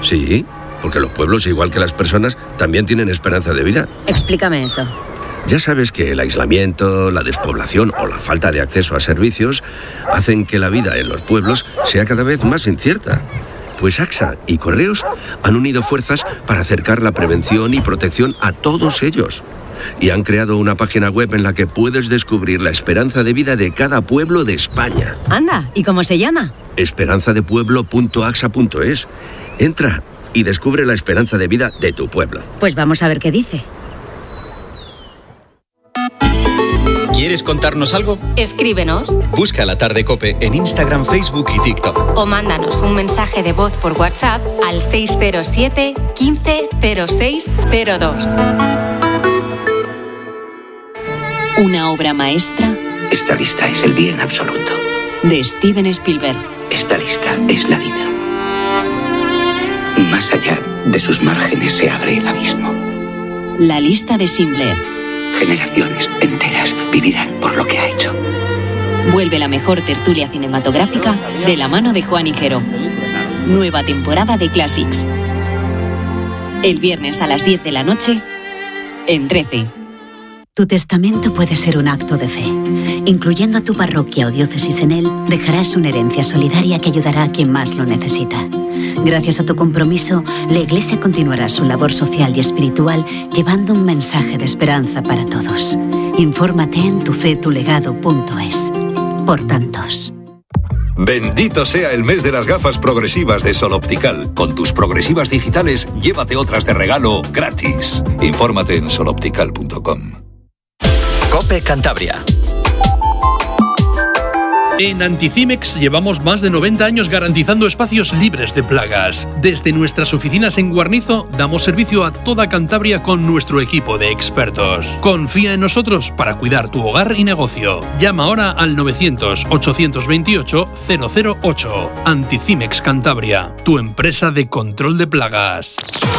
Sí, porque los pueblos, igual que las personas, también tienen esperanza de vida. Explícame eso. Ya sabes que el aislamiento, la despoblación o la falta de acceso a servicios hacen que la vida en los pueblos sea cada vez más incierta. Pues AXA y Correos han unido fuerzas para acercar la prevención y protección a todos ellos. Y han creado una página web en la que puedes descubrir la esperanza de vida de cada pueblo de España. Anda, ¿y cómo se llama? esperanzadepueblo.axa.es. Entra y descubre la esperanza de vida de tu pueblo. Pues vamos a ver qué dice. ¿Quieres contarnos algo? Escríbenos. Busca La Tarde COPE en Instagram, Facebook y TikTok. O mándanos un mensaje de voz por WhatsApp al 607 15 06 02. Una obra maestra. Esta lista es el bien absoluto. De Steven Spielberg. Esta lista es la vida. Más allá de sus márgenes se abre el abismo. La lista de Schindler. Generaciones enteras vivirán por lo que ha hecho. Vuelve la mejor tertulia cinematográfica de la mano de Juan Higuero. Nueva temporada de Classics. El viernes a las 10 de la noche en 13. Tu testamento puede ser un acto de fe. Incluyendo a tu parroquia o diócesis en él, dejarás una herencia solidaria que ayudará a quien más lo necesita. Gracias a tu compromiso, la Iglesia continuará su labor social y espiritual llevando un mensaje de esperanza para todos. Infórmate en tufetulegado.es. Por tantos. Bendito sea el mes de las gafas progresivas de Sol Optical. Con tus progresivas digitales, llévate otras de regalo gratis. Infórmate en soloptical.com. COPE Cantabria. En Anticimex llevamos más de 90 años garantizando espacios libres de plagas. Desde nuestras oficinas en Guarnizo damos servicio a toda Cantabria con nuestro equipo de expertos. Confía en nosotros para cuidar tu hogar y negocio. Llama ahora al 900-828-008. Anticimex Cantabria, tu empresa de control de plagas.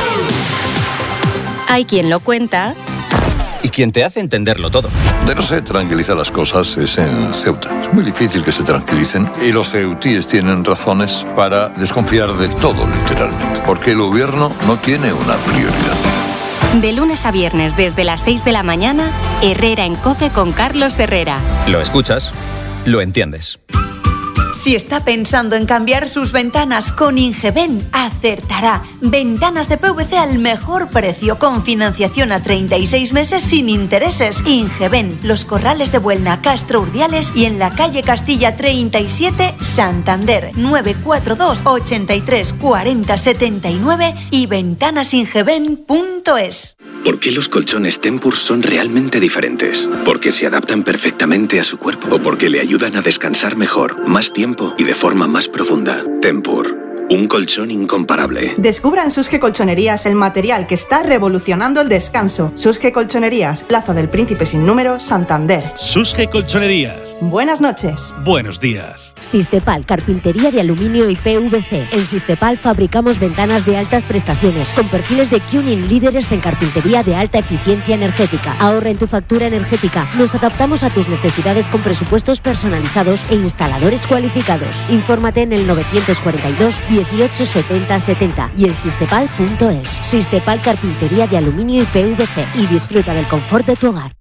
Hay quien lo cuenta Y quien te hace entenderlo todo. De no se tranquilizar las cosas es en Ceuta. Es muy difícil que se tranquilicen y los ceutíes tienen razones para desconfiar de todo, literalmente. Porque el gobierno no tiene una prioridad. De lunes a viernes desde las 6 de la mañana, Herrera en COPE con Carlos Herrera. Lo escuchas, lo entiendes. Si está pensando en cambiar sus ventanas con Ingeben, acertará. Ventanas de PVC al mejor precio, con financiación a 36 meses sin intereses. Ingeben, Los Corrales de Buelna, Castro Urdiales y en la calle Castilla 37, Santander. 942 83 40 79 y ventanasingeben.es. ¿Por qué los colchones Tempur son realmente diferentes? Porque se adaptan perfectamente a su cuerpo o porque le ayudan a descansar mejor, más tiempo y de forma más profunda. Tempur, un colchón incomparable. Descubra en Susge Colchonerías el material que está revolucionando el descanso. Susge Colchonerías, Plaza del Príncipe sin número, Santander. Susge Colchonerías. Buenas noches. Buenos días. Sistepal, carpintería de aluminio y PVC. En Sistepal fabricamos ventanas de altas prestaciones, con perfiles de Cunin líderes en carpintería de alta eficiencia energética. Ahorra en tu factura energética. Nos adaptamos a tus necesidades con presupuestos personalizados e instaladores cualificados. Infórmate en el 942 18 70 70 y en sistepal.es. Sistepal, carpintería de aluminio y PVC. Y disfruta del confort de tu hogar.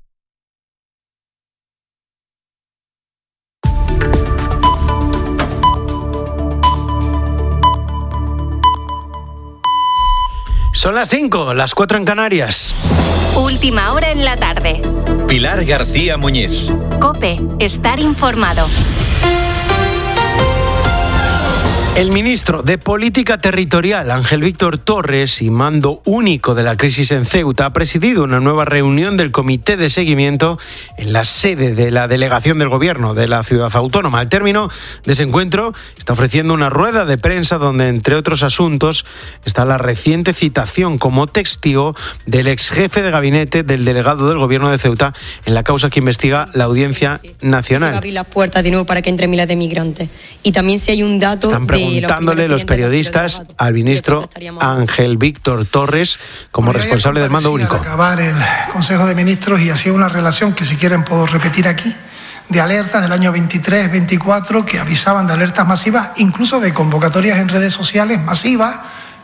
Son las 5, las 4 en Canarias. Última hora en la tarde. Pilar García Muñiz. COPE, estar informado. El ministro de Política Territorial, Ángel Víctor Torres, y mando único de la crisis en Ceuta, ha presidido una nueva reunión del Comité de Seguimiento en la sede de la Delegación del Gobierno de la Ciudad Autónoma. Al término de ese encuentro, está ofreciendo una rueda de prensa donde, entre otros asuntos, está la reciente citación como testigo del ex jefe de gabinete del delegado del Gobierno de Ceuta en la causa que investiga la Audiencia Nacional. Se va a abrir las puertas de nuevo para que entren miles de migrantes. Y también si hay un dato preguntándole los periodistas al ministro Ángel Víctor Torres como responsable del mando único. Acabar el Consejo de Ministros y hacía una relación que si quieren puedo repetir aquí, de alertas del año 23-24 que avisaban de alertas masivas, incluso de convocatorias en redes sociales masivas